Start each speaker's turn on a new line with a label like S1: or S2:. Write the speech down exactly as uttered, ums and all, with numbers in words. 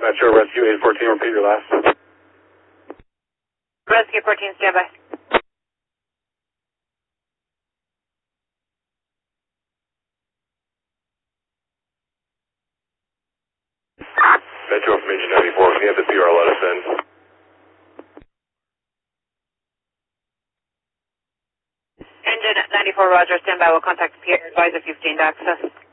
S1: Metro Rescue eight fourteen, repeat your last.
S2: Rescue fourteen, standby.
S1: Metro information ninety-four, can you have the P R let us in?
S2: Engine ninety-four, roger, standby. We'll contact P R, advise if you've gained access.